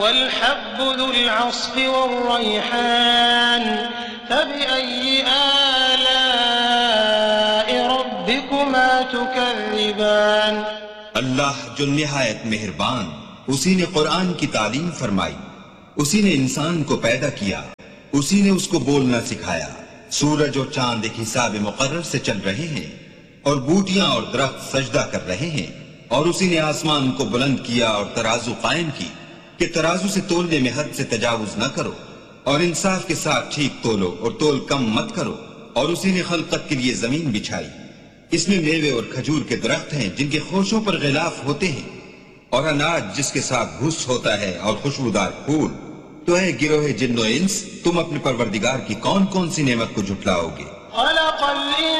वल्हब्बु ज़ुल अस्फ़ि वर्रैहान फ़बिअय्यि आलाइ रब्बिकुमा तुकज़्ज़िबान। अल्लाह जो निहायत मेहरबान, उसी ने कुरान की तालीम फरमाई, उसी ने इंसान को पैदा किया, उसी ने उसको बोलना सिखाया। सूरज और चांद एक हिसाब मुकर्रर से चल रहे हैं और बूटियां और दरख्त सजदा कर रहे हैं। और उसी ने आसमान को बुलंद किया और तराजू कायम की कि तराजू से तोलने में हद से तजावुज न करो और इंसाफ के साथ ठीक तोलो और तोल कम मत करो। और उसी ने खलकत के लिए जमीन बिछाई, इसमें मेवे और खजूर के दरख्त हैं जिनके खोशों पर गिलाफ होते हैं और अनाज जिसके साथ घुस होता है और खुशबूदार फूल। तो है गिरोहे जिन्नो इंस, तुम अपने परवरदिगार की कौन कौन सी नेमत को झुटलाओगे।